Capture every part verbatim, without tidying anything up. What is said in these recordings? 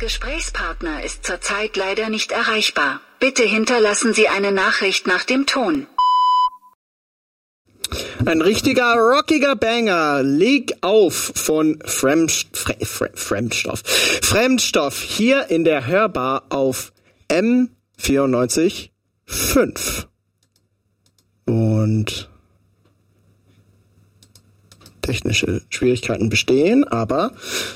Gesprächspartner ist zurzeit leider nicht erreichbar. Bitte hinterlassen Sie eine Nachricht nach dem Ton. Ein richtiger rockiger Banger. Leg auf von Fremd, Fre, Fre, Fremdstoff. Fremdstoff hier in der Hörbar auf M vierundneunzig Komma fünf. Und technische Schwierigkeiten bestehen, aber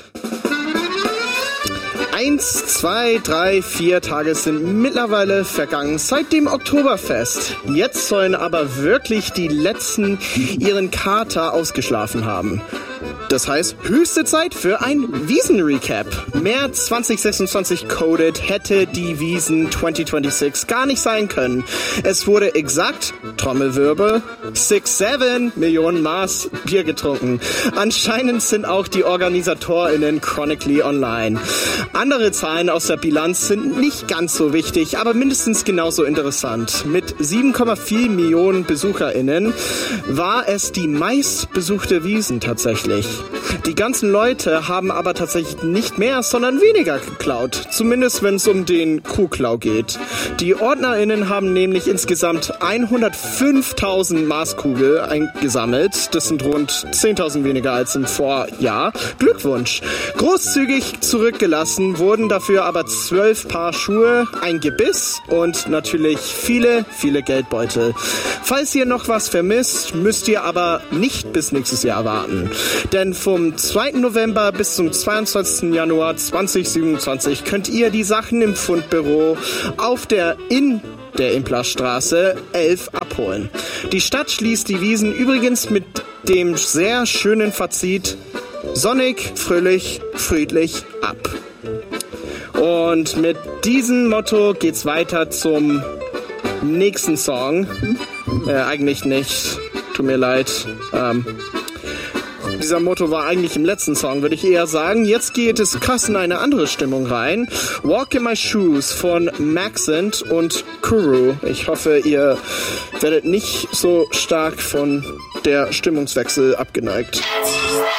Eins, zwei, drei, vier Tage sind mittlerweile vergangen seit dem Oktoberfest. Jetzt sollen aber wirklich die Letzten ihren Kater ausgeschlafen haben. Das heißt, höchste Zeit für ein Wiesen-Recap. März zwanzig sechsundzwanzig coded hätte die Wiesen zwanzig sechsundzwanzig gar nicht sein können. Es wurde exakt, Trommelwirbel, sechs, sieben Millionen Maß Bier getrunken. Anscheinend sind auch die OrganisatorInnen chronically online. Andere Zahlen aus der Bilanz sind nicht ganz so wichtig, aber mindestens genauso interessant. Mit sieben Komma vier Millionen BesucherInnen war es die meistbesuchte Wiesen tatsächlich. Die ganzen Leute haben aber tatsächlich nicht mehr, sondern weniger geklaut. Zumindest wenn es um den Kuhklau geht. Die OrdnerInnen haben nämlich insgesamt hundertfünftausend Maßkugel eingesammelt. Das sind rund zehntausend weniger als im Vorjahr. Glückwunsch! Großzügig zurückgelassen wurden dafür aber zwölf Paar Schuhe, ein Gebiss und natürlich viele, viele Geldbeutel. Falls ihr noch was vermisst, müsst ihr aber nicht bis nächstes Jahr warten. Denn vom zweiten November bis zum zweiundzwanzigsten Januar zweitausendsiebenundzwanzig könnt ihr die Sachen im Fundbüro auf der in der Implerstraße elf abholen. Die Stadt schließt die Wiesen übrigens mit dem sehr schönen Fazit sonnig, fröhlich, friedlich ab. Und mit diesem Motto geht's weiter zum nächsten Song. Äh, eigentlich nicht. Tut mir leid. Ähm, Dieser Motto war eigentlich im letzten Song, würde ich eher sagen. Jetzt geht es krass in eine andere Stimmung rein. Walk in My Shoes von Maxent und Kuru. Ich hoffe, ihr werdet nicht so stark von der Stimmungswechsel abgeneigt.